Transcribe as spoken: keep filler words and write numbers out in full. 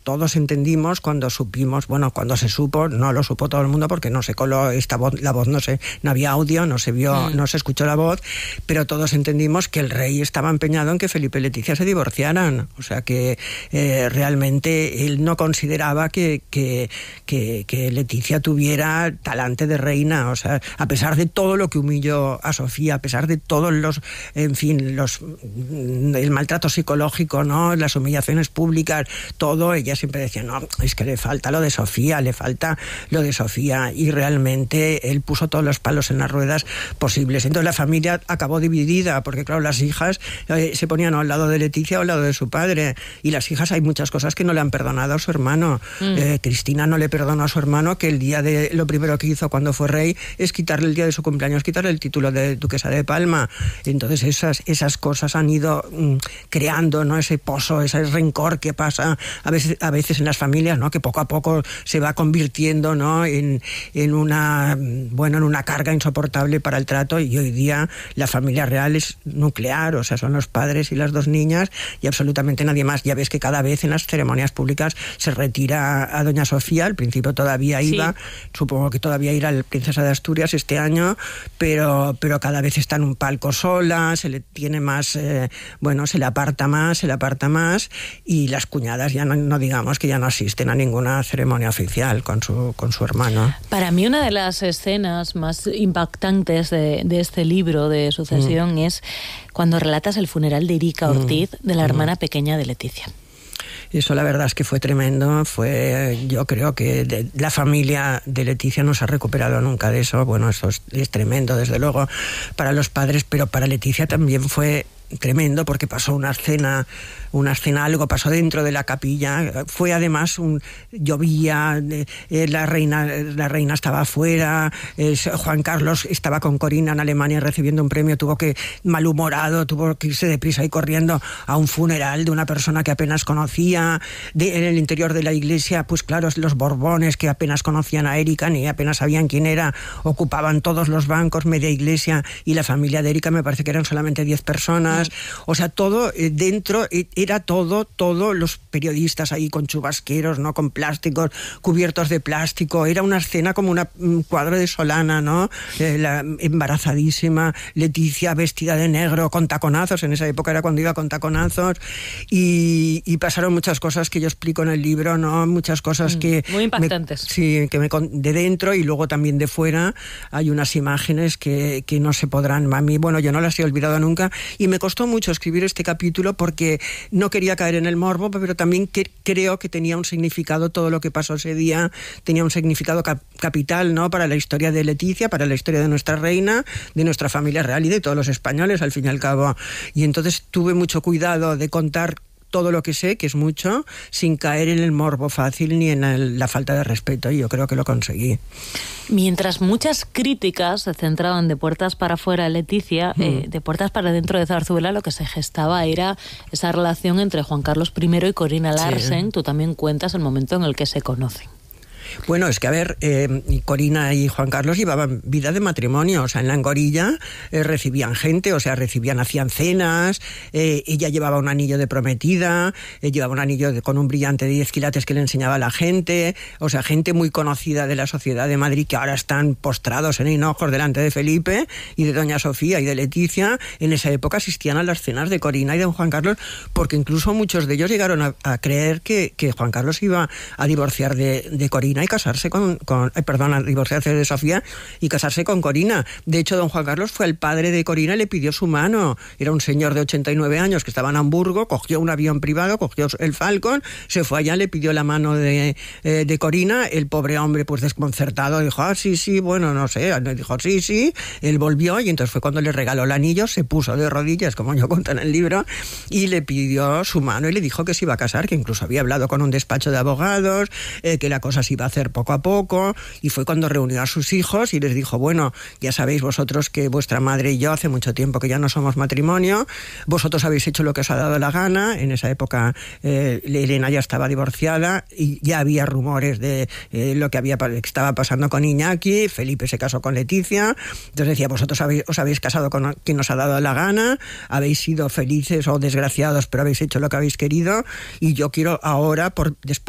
todos entendimos cuando supimos, bueno, cuando se supo, no lo supo todo el mundo porque no se coló esta voz, la voz no se, no había audio, no se vio, mm. no se escuchó la voz, pero todos entendimos que el rey estaba empeñado en que Felipe y Leticia se divorciaran, o sea que eh, realmente él no consideraba que, que, que, que Leticia tuviera talante de reina, o sea, a pesar de todo lo que humilló a Sofía, a pesar de todos los, en fin, los el maltrato psicológico, ¿no? Las humillaciones públicas, todo, ella siempre decía, no, es que le falta lo de Sofía, le falta lo de Sofía, y realmente él puso todos los palos en las ruedas posibles. Entonces la familia acabó dividida, porque claro, las hijas eh, se ponían al lado de Leticia o al lado de su padre, y las hijas hay muchas cosas que no le han perdonado a su hermano. Mm. Eh, Cristina no le perdonó a su hermano que el día de, lo primero que hizo cuando fue rey es quitarle el día de su cumpleaños, quitarle el título de duquesa de Palma. Entonces esas, esas cosas han ido mm, creando, ¿no? Ese pozo, ese rencor que pasa a veces a veces en las familias, ¿no? Que poco a poco se va convirtiendo, ¿no? en, en una bueno en una carga insoportable para el trato, y hoy día la familia real es nuclear, o sea, son los padres y las dos niñas y absolutamente nadie más. Ya ves que cada vez en las ceremonias públicas se retira a doña Sofía, al principio todavía iba, sí. Supongo que todavía irá la princesa de Asturias este año, pero, pero cada vez está en un palco sola, se le tiene más, eh, bueno, se le aparta más, se le aparta más, y las cuñadas ya no, no digamos que ya no asisten a ninguna ceremonia oficial con su, con su hermano. Para mí una de las escenas más impactantes de, de este libro de Sucesión mm. es cuando relatas el funeral de Erika Ortiz, mm. de la hermana mm. pequeña de Leticia. Eso la verdad es que fue tremendo, fue, yo creo que de, la familia de Leticia no se ha recuperado nunca de eso. Bueno, eso es, es tremendo desde luego para los padres, pero para Leticia también fue tremendo porque pasó una escena, una escena algo pasó dentro de la capilla, fue además un llovía, eh, la reina la reina estaba afuera, eh, Juan Carlos estaba con Corina en Alemania recibiendo un premio, tuvo que malhumorado, tuvo que irse deprisa y corriendo a un funeral de una persona que apenas conocía, de, en el interior de la iglesia, pues claro, los Borbones que apenas conocían a Erika ni apenas sabían quién era, ocupaban todos los bancos, media iglesia, y la familia de Erika me parece que eran solamente diez personas. O sea, todo eh, dentro, eh, era todo, todo, los periodistas ahí con chubasqueros, ¿no? Con plásticos, cubiertos de plástico, era una escena como una, un cuadro de Solana, ¿no? Eh, la embarazadísima Leticia vestida de negro, con taconazos, en esa época era cuando iba con taconazos, y, y pasaron muchas cosas que yo explico en el libro, ¿no? Muchas cosas mm, que... Muy impactantes. Me, sí, que me, de dentro y luego también de fuera hay unas imágenes que, que no se podrán, a mí, bueno, yo no las he olvidado nunca, y me costó mucho escribir este capítulo porque no quería caer en el morbo, pero también que, creo que tenía un significado, todo lo que pasó ese día tenía un significado cap- capital, ¿no? Para la historia de Leticia, para la historia de nuestra reina, de nuestra familia real y de todos los españoles, al fin y al cabo. Y entonces tuve mucho cuidado de contar todo lo que sé, que es mucho, sin caer en el morbo fácil ni en el, la falta de respeto, y yo creo que lo conseguí. Mientras muchas críticas se centraban de puertas para afuera Leticia, mm. eh, de puertas para dentro de Zarzuela, lo que se gestaba era esa relación entre Juan Carlos primero y Corina Larsen. Sí. Tú también cuentas el momento en el que se conocen. Bueno, es que a ver, eh, Corina y Juan Carlos llevaban vida de matrimonio, o sea, en la Angorilla eh, recibían gente, o sea, recibían, hacían cenas, eh, ella llevaba un anillo de prometida, eh, llevaba un anillo de, con un brillante de diez quilates que le enseñaba a la gente, o sea, gente muy conocida de la sociedad de Madrid que ahora están postrados en hinojos delante de Felipe y de doña Sofía y de Leticia. En esa época asistían a las cenas de Corina y de Juan Carlos, porque incluso muchos de ellos llegaron a, a creer que, que Juan Carlos iba a divorciar de, de Corina y casarse con, con eh, perdón, a divorciarse de Sofía y casarse con Corina. De hecho, don Juan Carlos fue el padre de Corina y le pidió su mano. Era un señor de ochenta y nueve años que estaba en Hamburgo, cogió un avión privado, cogió el Falcon, se fue allá, le pidió la mano de, eh, de Corina. El pobre hombre, pues desconcertado, dijo, ah, sí, sí, bueno, no sé. Dijo, sí, sí. Él volvió y entonces fue cuando le regaló el anillo, se puso de rodillas, como yo cuento en el libro, y le pidió su mano y le dijo que se iba a casar, que incluso había hablado con un despacho de abogados, eh, que la cosa se iba a hacer poco a poco, y fue cuando reunió a sus hijos y les dijo, bueno, ya sabéis vosotros que vuestra madre y yo hace mucho tiempo que ya no somos matrimonio, vosotros habéis hecho lo que os ha dado la gana. En esa época eh, Elena ya estaba divorciada y ya había rumores de eh, lo que había que estaba pasando con Iñaki, Felipe se casó con Leticia, entonces decía, vosotros habéis, os habéis casado con quien os ha dado la gana, habéis sido felices o desgraciados, pero habéis hecho lo que habéis querido, y yo quiero ahora, por, después